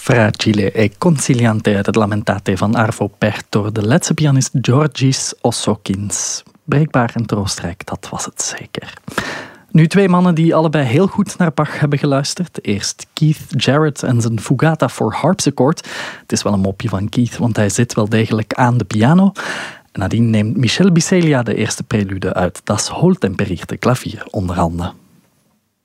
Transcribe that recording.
Fragile e conciliante uit het Lamentate van Arvo Pärt door de Letse pianist Georgis Ossokins. Breekbaar en troostrijk, dat was het zeker. Nu twee mannen die allebei heel goed naar Bach hebben geluisterd. Eerst Keith Jarrett en zijn Fugata voor harpsichord. Het is wel een mopje van Keith, want hij zit wel degelijk aan de piano. En nadien neemt Michel Biselia de eerste prelude uit Das Hohltemperierte klavier onder handen.